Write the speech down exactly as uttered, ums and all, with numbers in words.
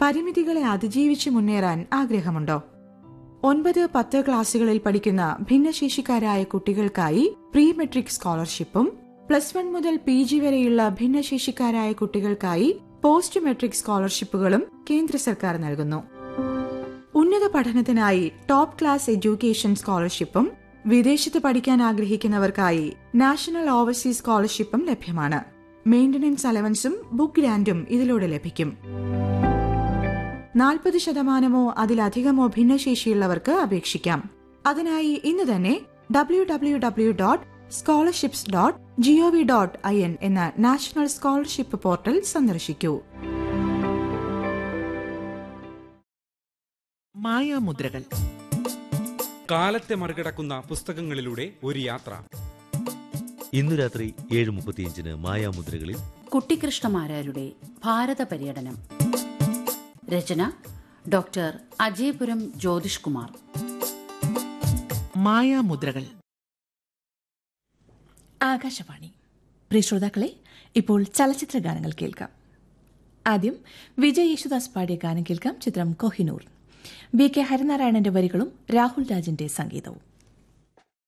പരിമിതികളെ അതിജീവിച്ച് മുന്നേറാൻ ആഗ്രഹമുണ്ടോ? ഒൻപത് പത്ത് ക്ലാസുകളിൽ പഠിക്കുന്ന ഭിന്നശേഷിക്കാരായ കുട്ടികൾക്കായി പ്രീ മെട്രിക് സ്കോളർഷിപ്പും പ്ലസ് വൺ മുതൽ പി ജി വരെയുള്ള ഭിന്നശേഷിക്കാരായ കുട്ടികൾക്കായി പോസ്റ്റ് മെട്രിക് സ്കോളർഷിപ്പുകളും കേന്ദ്ര സർക്കാർ നൽകുന്നു. ഉന്നത പഠനത്തിനായി ടോപ്പ് ക്ലാസ് എഡ്യൂക്കേഷൻ സ്കോളർഷിപ്പും വിദേശത്ത് പഠിക്കാൻ ആഗ്രഹിക്കുന്നവർക്കായി നാഷണൽ ഓവർസീസ് സ്കോളർഷിപ്പും ലഭ്യമാണ്. മെയിന്റനൻസ് അലവൻസും ബുക്ക് ഗ്രാന്റും ഇതിലൂടെ ലഭിക്കും. നാൽപ്പത് ശതമാനമോ അതിലധികമോ ഭിന്നശേഷിയുള്ളവർക്ക് അപേക്ഷിക്കാം. അതിനായി ഇന്ന് തന്നെ W W W dot scholarships dot G O V dot I N എന്ന നാഷണൽ സ്കോളർഷിപ്പ് പോർട്ടൽ സന്ദർശിക്കൂ. മായാമുദ്രകൾ, കാലത്തെ മറികടക്കുന്ന പുസ്തകങ്ങളിലൂടെ ഒരു യാത്ര. ഇന്നു രാത്രി ഏഴ് മുപ്പത്തിയഞ്ചിന് മായാമുദ്രകളിൽ കുട്ടിക്കൃഷ്ണമാരാരുടെ ഭാരത പര്യടനം. രചന ഡോക്ടർ അജയപുരം ജ്യോതിഷ് കുമാർ. മായാമുദ്രകൾ. ആകാശവാണി. പ്രിയ ശ്രോതാക്കളെ, ഇപ്പോൾ ചലച്ചിത്ര ഗാനങ്ങൾ കേൾക്കാം. ആദ്യം വിജയ് യേശുദാസ് പാടിയ ഗാനം കേൾക്കാം. ചിത്രം കൊഹിനൂർ. ബി കെ ഹരിനാരായണന്റെ വരികളും രാഹുൽ രാജിന്റെ സംഗീതവും.